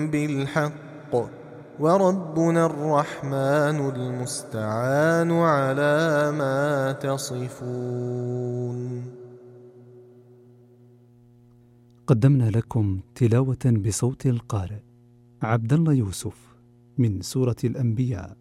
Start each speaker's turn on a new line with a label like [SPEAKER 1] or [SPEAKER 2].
[SPEAKER 1] بالحق وربنا الرحمن المستعان على ما تصفون.
[SPEAKER 2] قدمنا لكم تلاوة بصوت القارئ عبد الله يوسف من سورة الأنبياء.